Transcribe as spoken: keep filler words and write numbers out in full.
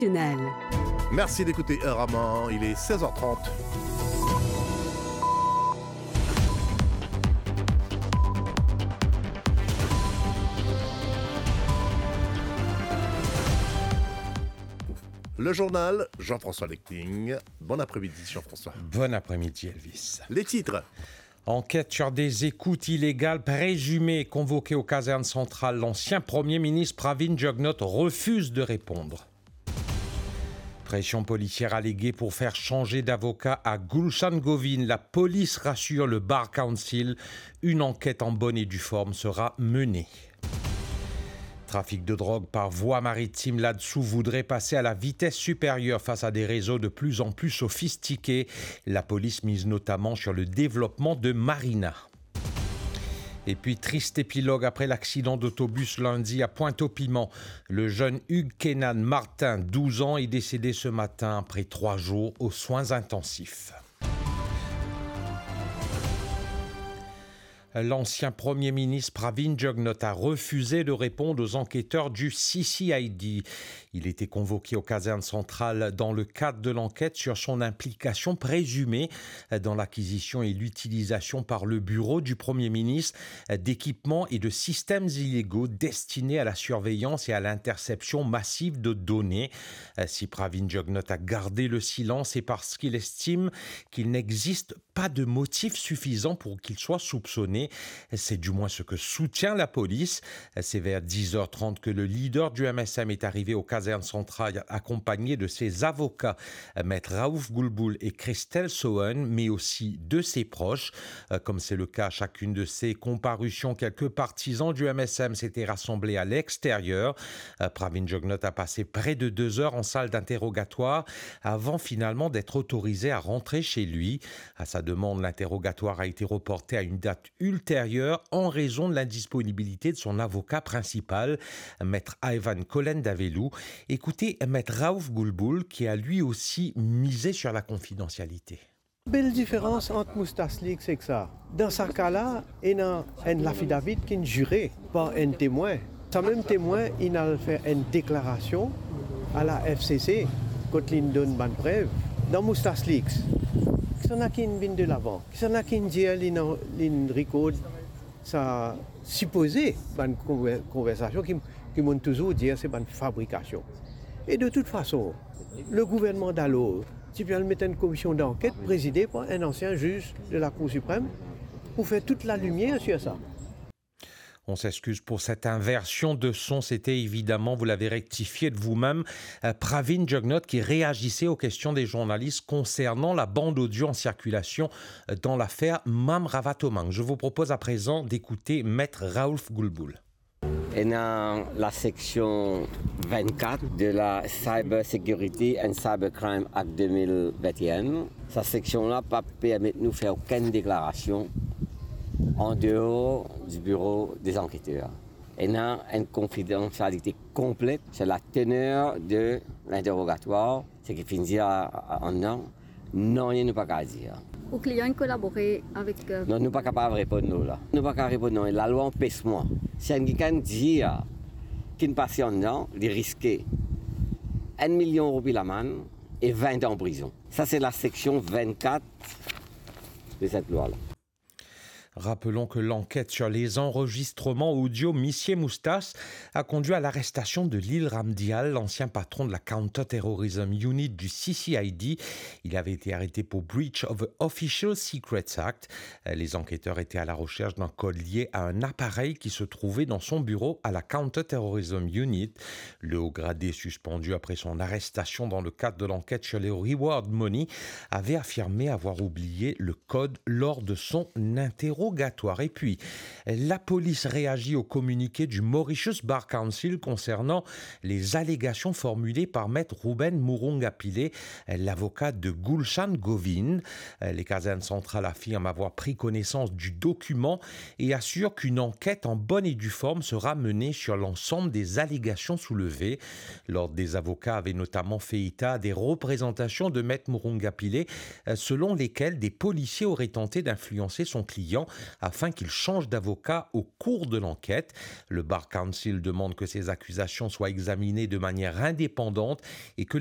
Merci d'écouter Eraman, il est seize heures trente. Le journal, Jean-François Lecting. Bon après-midi, Jean-François. Bon après-midi, Elvis. Les titres. Enquête sur des écoutes illégales présumées convoquées aux casernes centrales. L'ancien Premier ministre Pravin Jugnauth refuse de répondre. Pression policière alléguée pour faire changer d'avocat à Gulshan Govin. La police rassure le Bar Council. Une enquête en bonne et due forme sera menée. Trafic de drogue par voie maritime, là-dessous voudrait passer à la vitesse supérieure face à des réseaux de plus en plus sophistiqués. La police mise notamment sur le développement de marinas. Et puis, triste épilogue après l'accident d'autobus lundi à Pointe-au-Piment. Le jeune Hugues Kenan Martin, douze ans, est décédé ce matin après trois jours aux soins intensifs. L'ancien Premier ministre Pravin Jugnauth a refusé de répondre aux enquêteurs du C C I D. Il était convoqué aux casernes centrales dans le cadre de l'enquête sur son implication présumée dans l'acquisition et l'utilisation par le bureau du Premier ministre d'équipements et de systèmes illégaux destinés à la surveillance et à l'interception massive de données. Si Pravin Jugnauth a gardé le silence, c'est parce qu'il estime qu'il n'existe pas de motif suffisant pour qu'il soit soupçonné. C'est du moins ce que soutient la police. C'est vers dix heures trente que le leader du M S M est arrivé aux casernes centrales accompagné de ses avocats, Maître Raouf Goulboul et Christelle Sohen, mais aussi de ses proches. Comme c'est le cas à chacune de ces comparutions, quelques partisans du M S M s'étaient rassemblés à l'extérieur. Pravin Jugnauth a passé près de deux heures en salle d'interrogatoire avant finalement d'être autorisé à rentrer chez lui. À sa demande, l'interrogatoire a été reporté à une date ultérieure en raison de l'indisponibilité de son avocat principal, Maître Ivan Kolen-Davelou. Écoutez Maître Raouf Goulboul qui a lui aussi misé sur la confidentialité. Belle différence entre Moustas Leaks et ça. Dans ce cas-là, il y a un affidavit qui est juré par un témoin. Ce même témoin, il a fait une déclaration à la F C C quand il donne bonne preuve. Dans Moustas Leaks, il y en a qui viennent de l'avant. Il y en a qui disent qu'ils recordent sa supposée bonne conversation qui, qui m'ont toujours dit que c'est une fabrication. Et de toute façon, le gouvernement d'alors, tu peux mettre une commission d'enquête présidée par un ancien juge de la Cour suprême pour faire toute la lumière sur ça. On s'excuse pour cette inversion de son. C'était évidemment, vous l'avez rectifié de vous-même, Pravin Jugnauth qui réagissait aux questions des journalistes concernant la bande audio en circulation dans l'affaire Mam Ravatomang. Je vous propose à présent d'écouter Maître Raouf Goulboul. Et dans la section vingt-quatre de la Cyber Security and Cybercrime Act deux mille vingt et un, cette section-là ne permet de nous faire aucune déclaration en dehors du bureau des enquêteurs. Et dans une confidentialité complète sur la teneur de l'interrogatoire, ce qui finit en non, non, il n'y a pas qu'à dire. Aux clients collaborer avec... Euh... Non, nous ne sommes pas capables de répondre nous, là. Nous ne sommes pas capables de répondre non. La loi empêche moi. Si quelqu'un dit qu'il passe en dedans, il risque un million d'euros de l'amende et vingt ans en prison. Ça, c'est la section vingt-quatre de cette loi-là. Rappelons que l'enquête sur les enregistrements audio Missier Moustas a conduit à l'arrestation de Lil Ramdial, l'ancien patron de la Counter-Terrorism Unit du C C I D. Il avait été arrêté pour breach of the Official Secrets Act. Les enquêteurs étaient à la recherche d'un code lié à un appareil qui se trouvait dans son bureau à la Counter-Terrorism Unit. Le haut gradé suspendu après son arrestation dans le cadre de l'enquête sur les reward money avait affirmé avoir oublié le code lors de son interrogatoire. Et puis, la police réagit au communiqué du Mauritius Bar Council concernant les allégations formulées par Maître Ruben Murunga-Pillay, l'avocat de Gulshan Govin. Les casernes centrales affirment avoir pris connaissance du document et assurent qu'une enquête en bonne et due forme sera menée sur l'ensemble des allégations soulevées. L'ordre des avocats avait notamment fait état des représentations de Maître Murunga-Pillay selon lesquelles des policiers auraient tenté d'influencer son client afin qu'il change d'avocat au cours de l'enquête. Le Bar Council demande que ces accusations soient examinées de manière indépendante et que